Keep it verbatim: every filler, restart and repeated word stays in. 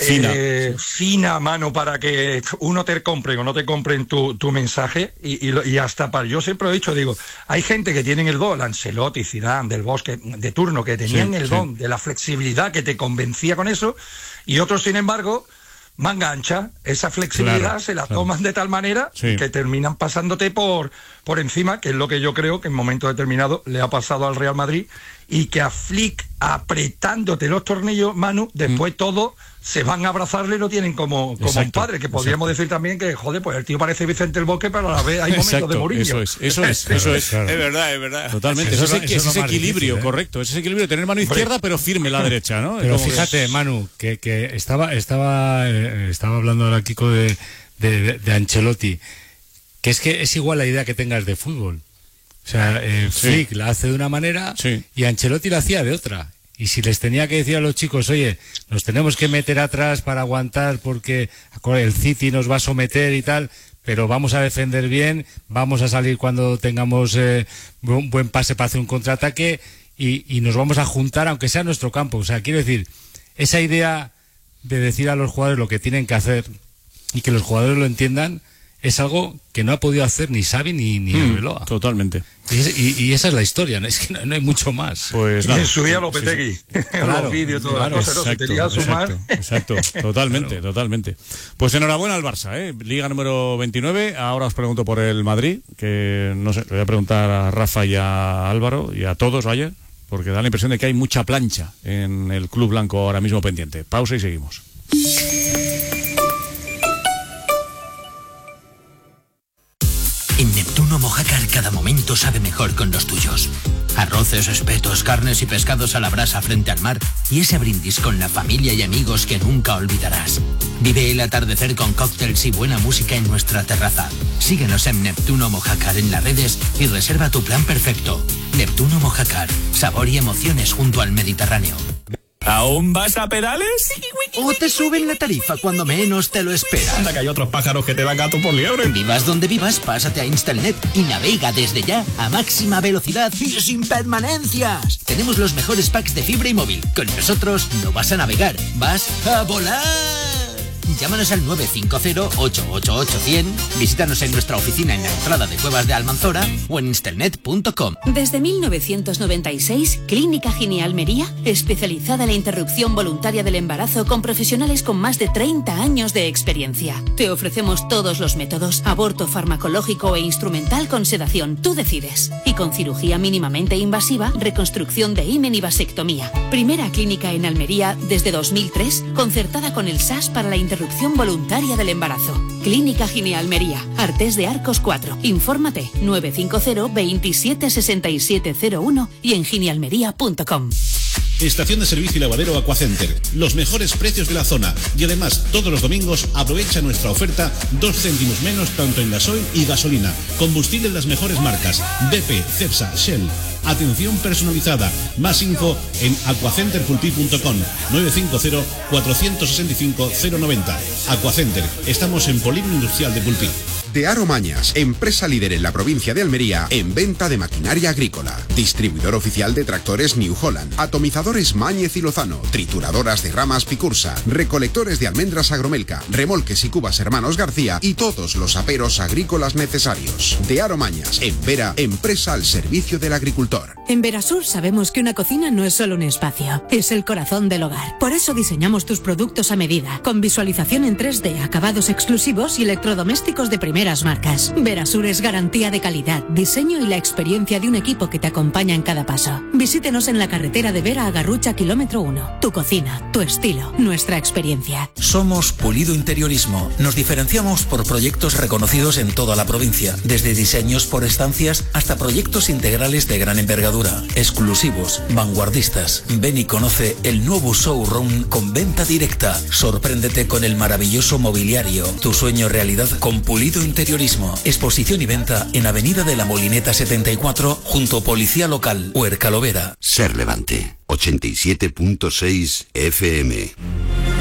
fina, eh, fina mano para que uno te compre o no te compren tu, tu mensaje y, y, y hasta para, yo siempre he dicho, digo, hay gente que tienen el don, Ancelotti, Zidane, Del Bosque, de turno, que tenían sí, el sí. don de la flexibilidad que te convencía con eso, y otros, sin embargo, manga ancha, esa flexibilidad claro, se la claro. toman de tal manera sí. que terminan pasándote por, por encima, que es lo que yo creo que en momento determinado le ha pasado al Real Madrid, y que a Flick, apretándote los tornillos, Manu, después mm. todo se van a abrazarle y lo tienen como, como un padre, que podríamos exacto. decir también que, joder, pues el tío parece Vicente el Bosque, pero a la vez hay momentos exacto, de Mourinho. Eso es, eso es, eso es. Claro. Es verdad, es verdad. Totalmente, eso, eso, es, eso es ese equilibrio, difícil, ¿eh? Correcto, ese equilibrio, tener mano izquierda, pero firme la derecha, ¿no? Pero como fíjate, es... Manu, que, que estaba, estaba, eh, estaba hablando ahora Kiko de, de, de, de Ancelotti, que es que es igual la idea que tengas de fútbol. O sea, eh, sí. Flick la hace de una manera sí. y Ancelotti la hacía de otra. Y si les tenía que decir a los chicos, oye, nos tenemos que meter atrás para aguantar porque el City nos va a someter y tal, pero vamos a defender bien, vamos a salir cuando tengamos eh, un buen pase para hacer un contraataque y, y nos vamos a juntar aunque sea nuestro campo. O sea, quiero decir, esa idea de decir a los jugadores lo que tienen que hacer y que los jugadores lo entiendan, es algo que no ha podido hacer ni Xavi ni, ni mm, Arbeloa. Totalmente. Y, y, y esa es la historia, ¿no? Es que no, no hay mucho más. Pues nada. Subía Lopetegui, sí, sí. Claro, los vídeos, todas claro, las cosas, exacto, no, se sumar. Exacto, exacto, totalmente, claro. totalmente. Pues enhorabuena al Barça, ¿eh? Liga número veintinueve. Ahora os pregunto por el Madrid, que no sé, le voy a preguntar a Rafa y a Álvaro y a todos, vaya, porque da la impresión de que hay mucha plancha en el club blanco ahora mismo pendiente. Pausa y seguimos. En Neptuno Mojácar cada momento sabe mejor con los tuyos. Arroces, espetos, carnes y pescados a la brasa frente al mar y ese brindis con la familia y amigos que nunca olvidarás. Vive el atardecer con cócteles y buena música en nuestra terraza. Síguenos en Neptuno Mojácar en las redes y reserva tu plan perfecto. Neptuno Mojácar, sabor y emociones junto al Mediterráneo. ¿Aún vas a pedales? O te suben la tarifa cuando menos te lo esperas. Anda que hay otros pájaros que te dan gato por liebre. Vivas donde vivas, pásate a Instalnet y navega desde ya a máxima velocidad y sin permanencias. Tenemos los mejores packs de fibra y móvil. Con nosotros no vas a navegar, vas a volar. Llámanos al nueve cinco cero, ocho ocho ocho, cien, visítanos en nuestra oficina en la entrada de Cuevas de Almanzora o en instelnet punto com. Desde mil novecientos noventa y seis, Clínica Gine Almería, especializada en la interrupción voluntaria del embarazo con profesionales con más de treinta años de experiencia. Te ofrecemos todos los métodos, aborto farmacológico e instrumental con sedación, tú decides. Y con cirugía mínimamente invasiva, reconstrucción de himen y vasectomía. Primera clínica en Almería desde dos mil tres, concertada con el S A S para la interrupción Interrupción voluntaria del embarazo. Clínica Gine Almería, Artés de Arcos cuatro. Infórmate nueve cinco cero, veintisiete, sesenta y siete cero uno y en ginealmería punto com. Estación de servicio y lavadero Aquacenter. Los mejores precios de la zona. Y además, todos los domingos aprovecha nuestra oferta dos céntimos menos tanto en gasoil y gasolina. Combustible de las mejores marcas. B P, Cepsa, Shell. Atención personalizada. Más info en aquacenter pulpí punto com. nueve cinco cero, cuatro seis cinco, cero nueve cero. Aquacenter. Estamos en Polígono Industrial de Pulpí. De Aro Mañas, empresa líder en la provincia de Almería en venta de maquinaria agrícola. Distribuidor oficial de tractores New Holland, atomizadores Máñez y Lozano, trituradoras de ramas Picursa, recolectores de almendras Agromelca, remolques y cubas Hermanos García y todos los aperos agrícolas necesarios. De Aro Mañas, en Vera, empresa al servicio del agricultor. En Verasur sabemos que una cocina no es solo un espacio, es el corazón del hogar. Por eso diseñamos tus productos a medida, con visualización en tres D, acabados exclusivos y electrodomésticos de primera marcas. Verasur es garantía de calidad, diseño y la experiencia de un equipo que te acompaña en cada paso. Visítenos en la carretera de Vera a Garrucha, kilómetro uno. Tu cocina, tu estilo, nuestra experiencia. Somos Pulido Interiorismo. Nos diferenciamos por proyectos reconocidos en toda la provincia, desde diseños por estancias hasta proyectos integrales de gran envergadura, exclusivos, vanguardistas. Ven y conoce el nuevo showroom con venta directa. Sorpréndete con el maravilloso mobiliario. Tu sueño realidad con Pulido Interiorismo. Interiorismo, exposición y venta en Avenida de la Molineta setenta y cuatro, junto a Policía Local, Huerca Lovera. Ser Levante, ochenta y siete punto seis F M.